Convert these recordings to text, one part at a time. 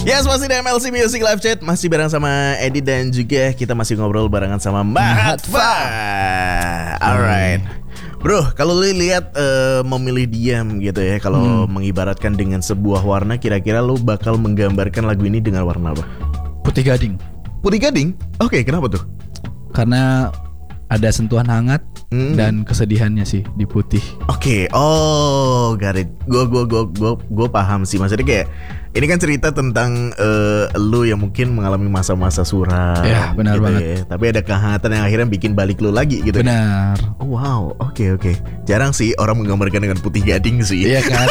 Yes, masih di MLC Music Live Chat. Masih bareng sama Edi dan juga kita masih ngobrol barengan sama Mahatfa. Alright bro, kalau lu lihat memilih diam gitu ya, kalau mengibaratkan dengan sebuah warna, kira-kira lu bakal menggambarkan lagu ini dengan warna apa? Putih gading. Putih gading? Oke, kenapa tuh? Karena ada sentuhan hangat dan kesedihannya sih di putih. Oke, oh, got it. Gue paham sih. Maksudnya kayak ini kan cerita tentang lu yang mungkin mengalami masa-masa suram. Ya, benar gitu banget. Ya. Tapi ada kehangatan yang akhirnya bikin balik lu lagi gitu. Benar. Oh, wow, oke. Jarang sih orang menggambarkan dengan putih gading sih. Iya kan?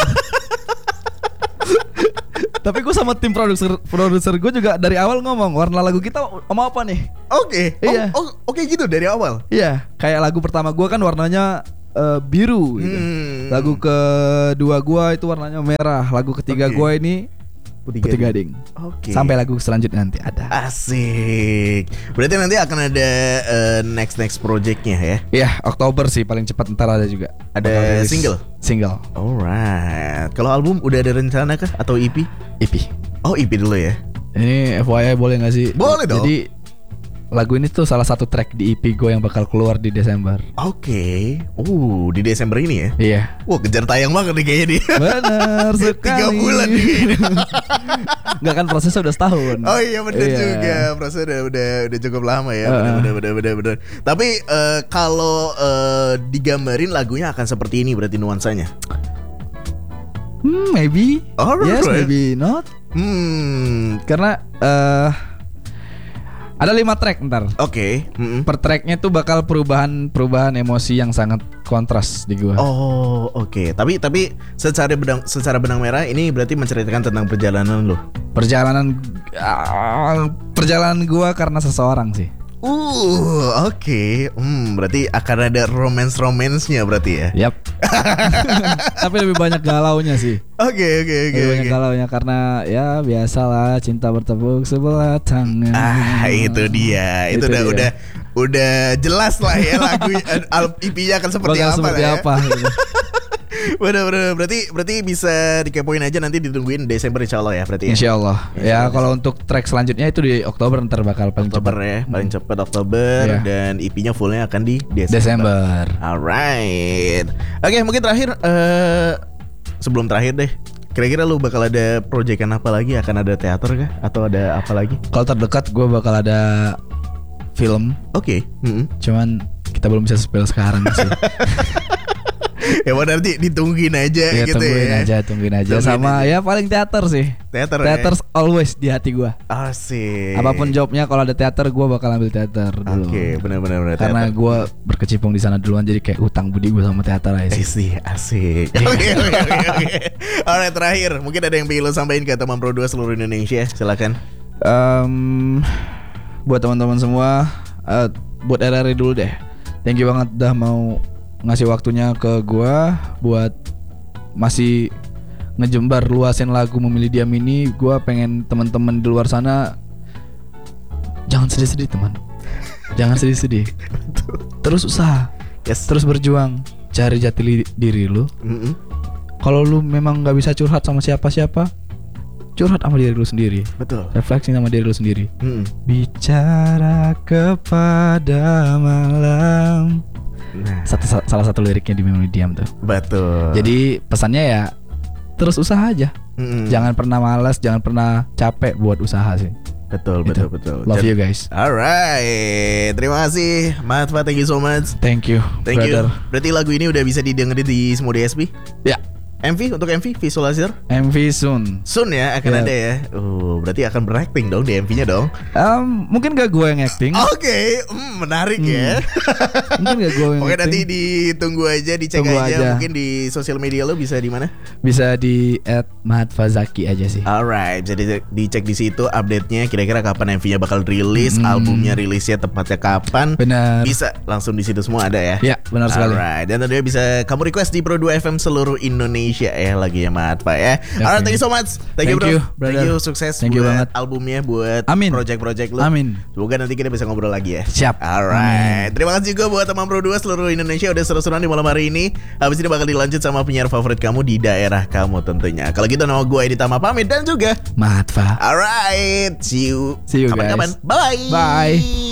Tapi gue sama tim produser gue juga dari awal ngomong warna lagu kita mau apa nih? Oke. Iya. Oke gitu dari awal. Iya, kayak lagu pertama gue kan warnanya biru gitu. Lagu kedua gue itu warnanya merah. Lagu ketiga gue ini putih gading. Oke. Sampai lagu selanjutnya nanti ada. Asik. Berarti nanti akan ada next projectnya ya? Iya, Oktober sih paling cepat, ntar ada juga. Ada single. Alright. Kalau album udah ada rencana kah atau EP? EP. Oh, EP dulu ya. Ini FYI boleh gak sih? Boleh dong. Jadi lagu ini tuh salah satu track di EP gue yang bakal keluar di Desember. Oke. Di Desember ini ya? Iya. Wah, kejar tayang banget nih kayaknya nih. Benar sekali. 3 bulan nih kayaknya. Enggak kan, prosesnya udah setahun. Oh iya benar juga. Prosesnya udah cukup lama ya. Benar. Tapi kalau digambarin lagunya akan seperti ini berarti nuansanya. Maybe. Alright. Yes, maybe not. Karena ada 5 track ntar. Oke. Per tracknya tuh bakal perubahan emosi yang sangat kontras di gua. Oh, oke. Tapi secara benang merah ini berarti menceritakan tentang perjalanan lo. Perjalanan gua karena seseorang sih. Oke. Berarti akan ada romance-nya berarti ya. Yap. Tapi lebih banyak galaunya sih. Oke. Lebih banyak galaunya karena ya biasalah cinta bertepuk sebelah tangan. Itu dia. Itu udah jelas lah ya lagu EP-nya akan seperti apa. Gitu. Bener. Berarti bisa dikepoin aja, nanti ditungguin Desember insyaallah ya berarti ya. Insyaallah. Ya kalau untuk track selanjutnya itu di Oktober ntar bakal paling Oktober cepat. Ya, paling cepat Oktober dan EP-nya fullnya akan di Desember. Alright. Oke, mungkin terakhir sebelum terakhir deh. Kira-kira lu bakal ada proyekan apa lagi? Akan ada teater kah? Atau ada apa lagi? Kalau terdekat gue bakal ada film. Oke. Cuman kita belum bisa spill sekarang sih. Ya nanti ditungguin aja ya, gitu tungguin aja. Sama ya paling teater sih. Teater always di hati gue. Asik. Apapun jobnya, kalau ada teater gue bakal ambil teater dulu. Oke, benar. Karena gue berkecimpung di sana duluan, jadi kayak utang budi gue sama teater aja sih. Asik. Oke. Alright, terakhir mungkin ada yang pengen lo sampaikan ke teman Pro 2 seluruh Indonesia, silakan. Buat teman-teman semua, buat RRI dulu deh. Thank you banget udah mau ngasih waktunya ke gua buat masih ngejembar luasin lagu Memilih Diam ini. Gua pengen teman-teman di luar sana jangan sedih-sedih, teman. Jangan sedih-sedih. Terus usaha. Terus berjuang, cari jati diri lu. Kalau lu memang nggak bisa curhat sama siapa-siapa, curhat sama diri lu sendiri. Betul. Refleksi sama diri lu sendiri. Bicara kepada malam. Salah satu liriknya di Memilih Diam tuh. Betul. Jadi pesannya ya terus usaha aja. Jangan pernah malas, jangan pernah capek buat usaha sih. Betul. Love you guys. Alright, terima kasih Mahatfa, thank you so much. Thank you. Berarti lagu ini udah bisa didengerin di semua DSP? Ya. MV visualizer? MV soon ya akan ada ya. Berarti akan berakting dong di MV-nya dong. Mungkin gak gue yang acting. Oke, menarik ya. Mungkin gak gue yang Oke, acting. nanti ditunggu aja, dicek aja. Mungkin di sosial media lo bisa di mana? Bisa di @mahatfazaki aja sih. Alright, jadi dicek di situ update-nya, kira-kira kapan MV-nya bakal rilis, albumnya rilisnya tepatnya kapan. Benar. Bisa langsung di situ semua ada ya. Ya, benar sekali. Alright, dan tentunya bisa kamu request di Pro 2 FM seluruh Indonesia. Indonesia ya lagunya Matfa ya. Alright, thank you so much. Thank you bro. brother. Thank you, sukses Thank you buat banget. albumnya, buat Amin. project-project lu. Amin. Semoga nanti kita bisa ngobrol lagi ya. Siap. Alright. Terima kasih juga buat teman Pro 2 seluruh Indonesia udah seru-seruan di malam hari ini. Habis ini bakal dilanjut sama penyiar favorit kamu di daerah kamu tentunya. Kalau gitu nama gue Edi Tama pamit dan juga Matfa. alright, see you See you, kapan-kapan. guys. Bye. Bye.